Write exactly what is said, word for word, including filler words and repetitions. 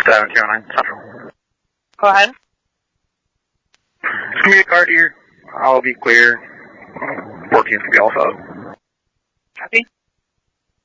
seven two nine Central. Go ahead. Just give me a card here. I'll be clear. fourteen to be also.